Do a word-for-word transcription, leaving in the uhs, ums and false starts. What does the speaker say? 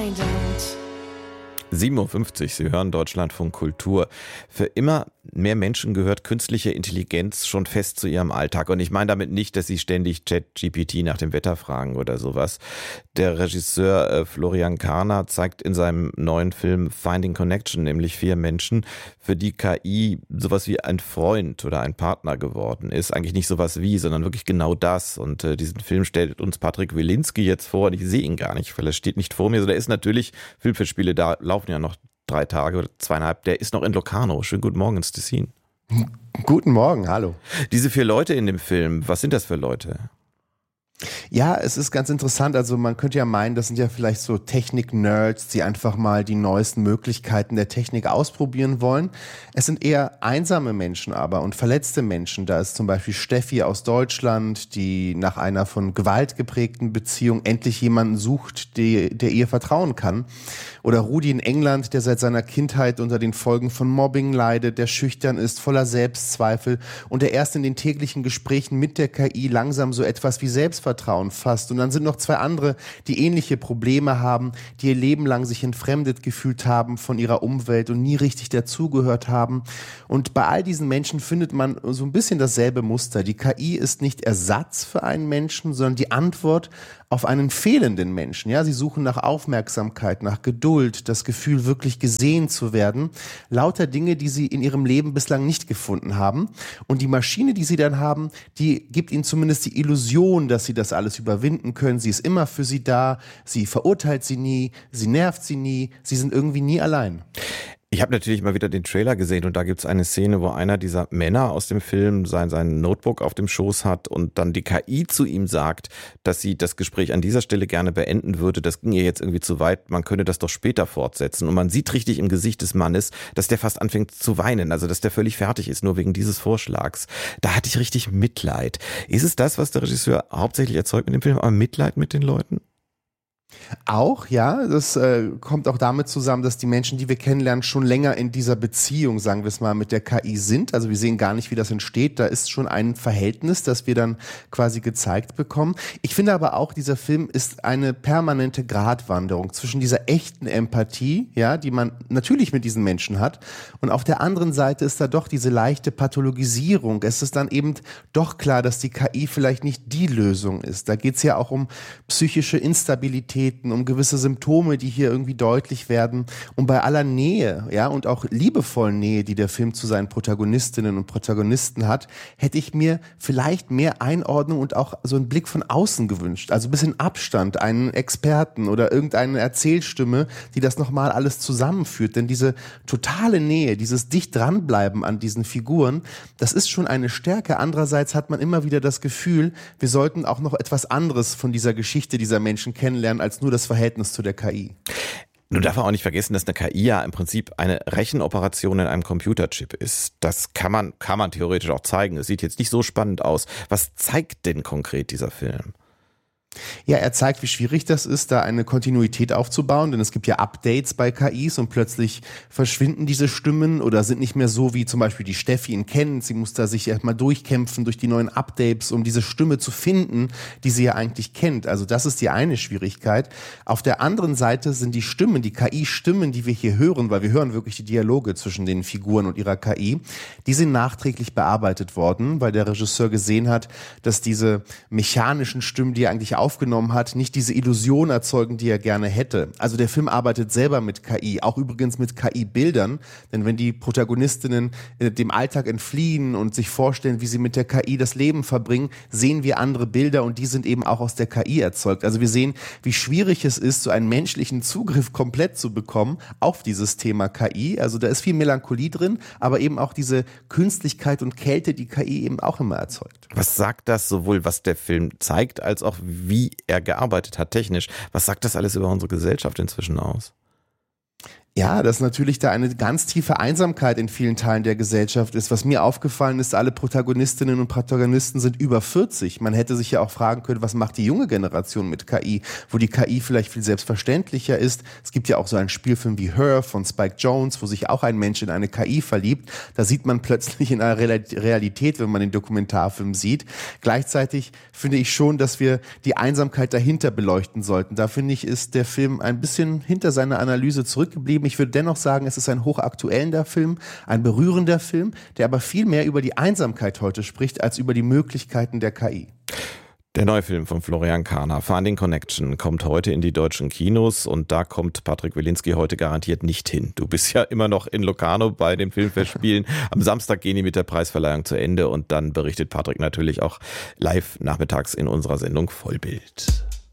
I don't. sieben Uhr fünfzig, Sie hören Deutschlandfunk Kultur. Für immer mehr Menschen gehört künstliche Intelligenz schon fest zu ihrem Alltag. Und ich meine damit nicht, dass sie ständig ChatGPT nach dem Wetter fragen oder sowas. Der Regisseur äh, Florian Karner zeigt in seinem neuen Film Finding Connection nämlich vier Menschen, für die K I sowas wie ein Freund oder ein Partner geworden ist. Eigentlich nicht sowas wie, sondern wirklich genau das. Und äh, diesen Film stellt uns Patrick Wilinski jetzt vor. Und ich sehe ihn gar nicht, weil er steht nicht vor mir. Also der ist natürlich, Filmfestspiele, da laufen ja noch drei Tage oder zweieinhalb, der ist noch in Locarno. Schönen guten Morgen ins Tessin. Guten Morgen, hallo. Diese vier Leute in dem Film, was sind das für Leute? Ja, es ist ganz interessant. Also man könnte ja meinen, das sind ja vielleicht so Technik-Nerds, die einfach mal die neuesten Möglichkeiten der Technik ausprobieren wollen. Es sind eher einsame Menschen aber und verletzte Menschen. Da ist zum Beispiel Steffi aus Deutschland, die nach einer von Gewalt geprägten Beziehung endlich jemanden sucht, die, der ihr vertrauen kann. Oder Rudi in England, der seit seiner Kindheit unter den Folgen von Mobbing leidet, der schüchtern ist, voller Selbstzweifel und der erst in den täglichen Gesprächen mit der K I langsam so etwas wie Selbstvertrauen fasst. Und dann sind noch zwei andere, die ähnliche Probleme haben, die ihr Leben lang sich entfremdet gefühlt haben von ihrer Umwelt und nie richtig dazugehört haben. Und bei all diesen Menschen findet man so ein bisschen dasselbe Muster. Die K I ist nicht Ersatz für einen Menschen, sondern die Antwort auf einen fehlenden Menschen. Ja, sie suchen nach Aufmerksamkeit, nach Geduld, das Gefühl, wirklich gesehen zu werden. Lauter Dinge, die sie in ihrem Leben bislang nicht gefunden haben. Und die Maschine, die sie dann haben, die gibt ihnen zumindest die Illusion, dass sie das alles überwinden können. Sie ist immer für sie da. Sie verurteilt sie nie. Sie nervt sie nie. Sie sind irgendwie nie allein. Ich habe natürlich mal wieder den Trailer gesehen und da gibt es eine Szene, wo einer dieser Männer aus dem Film sein, sein Notebook auf dem Schoß hat und dann die K I zu ihm sagt, dass sie das Gespräch an dieser Stelle gerne beenden würde. Das ging ihr jetzt irgendwie zu weit, man könne das doch später fortsetzen. Und man sieht richtig im Gesicht des Mannes, dass der fast anfängt zu weinen, also dass der völlig fertig ist, nur wegen dieses Vorschlags. Da hatte ich richtig Mitleid. Ist es das, was der Regisseur hauptsächlich erzeugt mit dem Film, aber Mitleid mit den Leuten? Auch, ja, das äh, kommt auch damit zusammen, dass die Menschen, die wir kennenlernen, schon länger in dieser Beziehung, sagen wir es mal, mit der K I sind. Also wir sehen gar nicht, wie das entsteht. Da ist schon ein Verhältnis, das wir dann quasi gezeigt bekommen. Ich finde aber auch, dieser Film ist eine permanente Gratwanderung zwischen dieser echten Empathie, ja, die man natürlich mit diesen Menschen hat, und auf der anderen Seite ist da doch diese leichte Pathologisierung. Es ist dann eben doch klar, dass die K I vielleicht nicht die Lösung ist. Da geht es ja auch um psychische Instabilität, um gewisse Symptome, die hier irgendwie deutlich werden. Und bei aller Nähe, ja, und auch liebevollen Nähe, die der Film zu seinen Protagonistinnen und Protagonisten hat, hätte ich mir vielleicht mehr Einordnung und auch so einen Blick von außen gewünscht. Also ein bisschen Abstand, einen Experten oder irgendeine Erzählstimme, die das nochmal alles zusammenführt. Denn diese totale Nähe, dieses dicht dranbleiben an diesen Figuren, das ist schon eine Stärke. Andererseits hat man immer wieder das Gefühl, wir sollten auch noch etwas anderes von dieser Geschichte dieser Menschen kennenlernen, als nur das Verhältnis zu der K I. Nun darf man auch nicht vergessen, dass eine K I ja im Prinzip eine Rechenoperation in einem Computerchip ist. Das kann man, kann man theoretisch auch zeigen. Es sieht jetzt nicht so spannend aus. Was zeigt denn konkret dieser Film? Ja, er zeigt, wie schwierig das ist, da eine Kontinuität aufzubauen, denn es gibt ja Updates bei K Is und plötzlich verschwinden diese Stimmen oder sind nicht mehr so wie zum Beispiel die Steffi ihn kennt. Sie muss da sich erstmal durchkämpfen durch die neuen Updates, um diese Stimme zu finden, die sie ja eigentlich kennt. Also das ist die eine Schwierigkeit. Auf der anderen Seite sind die Stimmen, die K I-Stimmen, die wir hier hören, weil wir hören wirklich die Dialoge zwischen den Figuren und ihrer K I, die sind nachträglich bearbeitet worden, weil der Regisseur gesehen hat, dass diese mechanischen Stimmen, die er eigentlich aufgenommen hat, nicht diese Illusion erzeugen, die er gerne hätte. Also der Film arbeitet selber mit K I, auch übrigens mit K I-Bildern, denn wenn die Protagonistinnen dem Alltag entfliehen und sich vorstellen, wie sie mit der K I das Leben verbringen, sehen wir andere Bilder und die sind eben auch aus der K I erzeugt. Also wir sehen, wie schwierig es ist, so einen menschlichen Zugriff komplett zu bekommen auf dieses Thema K I. Also da ist viel Melancholie drin, aber eben auch diese Künstlichkeit und Kälte, die K I eben auch immer erzeugt. Was sagt das sowohl, was der Film zeigt, als auch wie er gearbeitet hat technisch? Was sagt das alles über unsere Gesellschaft inzwischen aus? Ja, dass natürlich da eine ganz tiefe Einsamkeit in vielen Teilen der Gesellschaft ist. Was mir aufgefallen ist, alle Protagonistinnen und Protagonisten sind über vierzig. Man hätte sich ja auch fragen können, was macht die junge Generation mit K I, wo die K I vielleicht viel selbstverständlicher ist. Es gibt ja auch so einen Spielfilm wie Her von Spike Jonze, wo sich auch ein Mensch in eine K I verliebt. Da sieht man plötzlich in einer Realität, wenn man den Dokumentarfilm sieht. Gleichzeitig finde ich schon, dass wir die Einsamkeit dahinter beleuchten sollten. Da finde ich, ist der Film ein bisschen hinter seiner Analyse zurückgeblieben. Ich würde dennoch sagen, es ist ein hochaktueller Film, ein berührender Film, der aber viel mehr über die Einsamkeit heute spricht, als über die Möglichkeiten der K I. Der neue Film von Florian Karner, Finding Connection, kommt heute in die deutschen Kinos und da kommt Patrick Wilinski heute garantiert nicht hin. Du bist ja immer noch in Locarno bei den Filmfestspielen. Am Samstag gehen die mit der Preisverleihung zu Ende und dann berichtet Patrick natürlich auch live nachmittags in unserer Sendung Vollbild.